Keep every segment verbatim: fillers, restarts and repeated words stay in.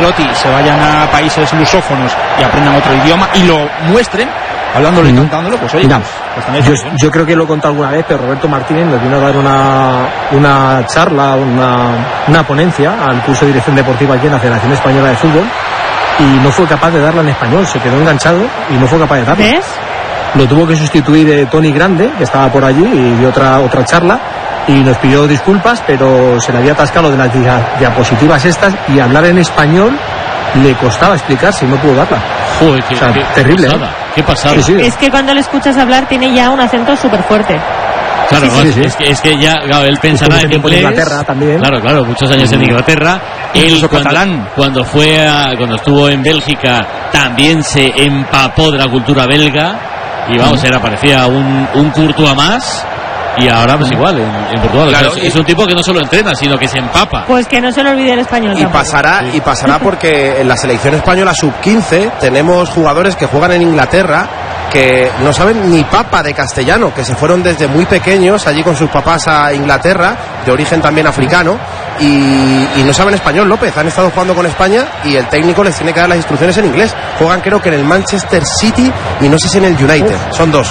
Ancelotti se vayan a países lusófonos y aprendan otro idioma y lo muestren hablándolo y mm. cantándolo, pues oye, Mira, pues, pues yo, yo creo que lo he contado alguna vez, pero Roberto Martínez nos vino a dar una, una charla, una, una ponencia al curso de dirección deportiva aquí en la Federación Española de Fútbol, y no fue capaz de darla en español, se quedó enganchado y no fue capaz de darla. ¿Ves? Lo tuvo que sustituir eh, Tony Grande, que estaba por allí y dio otra, otra charla, y nos pidió disculpas, pero se le había atascado de las dia- diapositivas estas, y hablar en español le costaba explicarse y no pudo darla. Joder, qué, o sea, qué, terrible, qué pasada, ¿eh? qué pasada. Sí, sí. Es que cuando le escuchas hablar tiene ya un acento súper fuerte. Claro, sí, sí, sí. Es, que, es que ya, claro, él pensará en inglés. En Inglaterra también. Claro, claro, muchos años en Inglaterra. Él cuando, catalán. cuando fue a, cuando estuvo en Bélgica también se empapó de la cultura belga y vamos, era parecía un un Courtois más. Y ahora pues igual en, en Portugal, claro, o sea, es, es un tipo que no solo entrena, sino que se empapa. Pues que no se le olvide el español y tampoco. pasará Sí. y pasará porque en la selección española sub quince tenemos jugadores que juegan en Inglaterra que no saben ni papa de castellano, que se fueron desde muy pequeños allí con sus papás a Inglaterra, de origen también africano, y, y no saben español. López, han estado jugando con España y el técnico les tiene que dar las instrucciones en inglés. Juegan creo que en el Manchester City y no sé si en el United, son dos.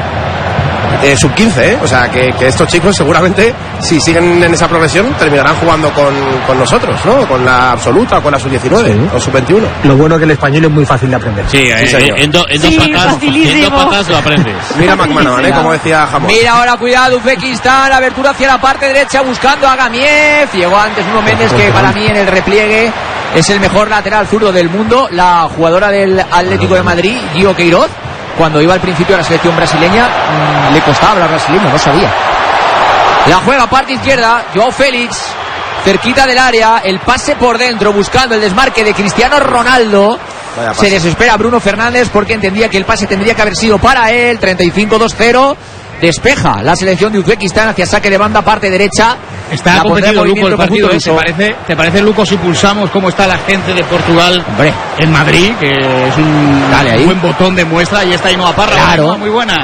Eh, sub quince, ¿eh? O sea, que, que estos chicos seguramente, si siguen en esa progresión, terminarán jugando con, con nosotros, ¿no? Con la absoluta o con la sub diecinueve, sí. O sub veintiuno. Lo bueno es que el español es muy fácil de aprender. Sí, sí eh, en, do, en, sí, dos patas, en dos patas lo aprendes. Mira McManaman, ¿eh? Como decía Jamón. Mira ahora, cuidado, Uzbekistán, abertura hacia la parte derecha buscando a Gamiev. Llegó antes Nuno Méndez, que para mí en el repliegue es el mejor lateral zurdo del mundo. La jugadora del Atlético de Madrid, Gio Queiroz, cuando iba al principio a la selección brasileña, mmm, le costaba hablar brasileño, no sabía. La juega parte izquierda, Joao Félix, cerquita del área, el pase por dentro, buscando el desmarque de Cristiano Ronaldo. Se desespera Bruno Fernández porque entendía que el pase tendría que haber sido para él. Treinta y cinco dos cero. Despeja la selección de Uzbekistán hacia saque de banda, parte derecha. Está competido, Luco, el partido. ¿eh? ¿Te parece, ¿Te parece, Luco, si pulsamos cómo está la gente de Portugal Hombre. en Madrid? Que es un Dale ahí. buen botón de muestra. Y está Ainhoa Parra. Claro. Muy buenas.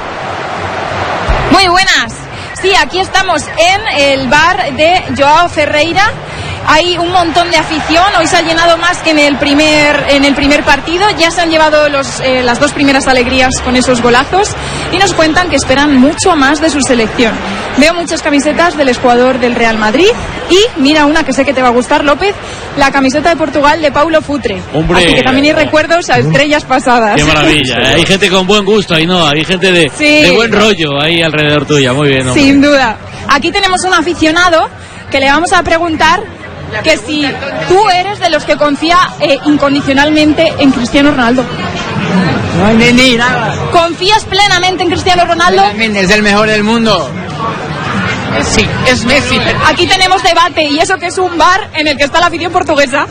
Muy buenas. Sí, aquí estamos en el bar de Joao Ferreira. Hay un montón de afición. Hoy se ha llenado más que en el primer en el primer partido. Ya se han llevado los, eh, las dos primeras alegrías con esos golazos y nos cuentan que esperan mucho más de su selección. Veo muchas camisetas del jugador del Real Madrid y mira una que sé que te va a gustar, López, la camiseta de Portugal de Paulo Futre. Hombre, así que también hay recuerdos a estrellas pasadas. Qué maravilla. ¿eh? Hay gente con buen gusto ahí, no, hay gente de, sí. de buen rollo ahí alrededor tuya. Muy bien, hombre. Sin duda. Aquí tenemos un aficionado que le vamos a preguntar que si tú eres de los que confía eh, incondicionalmente en Cristiano Ronaldo. No entendí nada. ¿Confías plenamente en Cristiano Ronaldo? Es el mejor del mundo. Sí, es Messi. Aquí tenemos debate y eso que es un bar en el que está la afición portuguesa.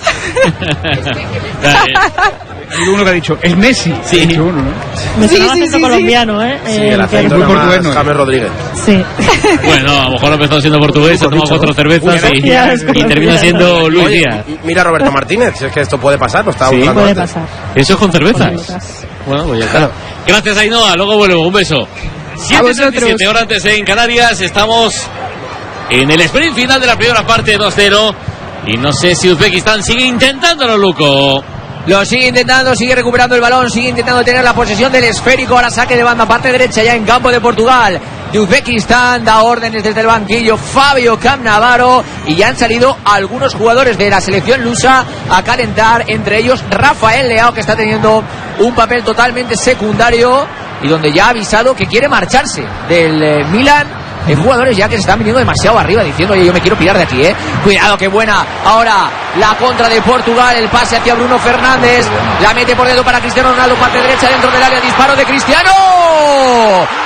Hay uno que ha dicho, es Messi. Sí. Ha dicho uno, ¿no? Me Sí, suena sí, acento sí, colombiano, ¿eh? Sí, eh el acento muy era portugués, más ¿no? James Rodríguez. Sí. Bueno, a lo mejor ha empezado siendo portugués, se ha tomado cuatro cervezas y, Ya, es y como termina mira. siendo Luis Oye, Díaz. mira Roberto Martínez, si es que esto puede pasar, lo estaba Sí, buscando Puede antes. pasar. ¿Eso es con cervezas? Cervezas. Bueno, pues ya está. Gracias, Ainhoa. Luego vuelvo. Un beso. siete treinta y siete horas antes en Canarias. Estamos en el sprint final de la primera parte, dos cero. Y no sé si Uzbekistán sigue intentándolo, Luco. Lo sigue intentando, sigue recuperando el balón, sigue intentando tener la posesión del esférico. Ahora saque de banda, parte derecha ya en campo de Portugal. De Uzbekistán da órdenes desde el banquillo Fabio Cannavaro y ya han salido algunos jugadores de la selección lusa a calentar, entre ellos Rafael Leao, que está teniendo un papel totalmente secundario y donde ya ha avisado que quiere marcharse del eh, Milan. Hay jugadores ya que se están viniendo demasiado arriba diciendo, oye, yo me quiero pirar de aquí, eh. Cuidado, qué buena. Ahora la contra de Portugal, el pase hacia Bruno Fernández, la mete por dedo para Cristiano Ronaldo, parte derecha dentro del área, disparo de Cristiano.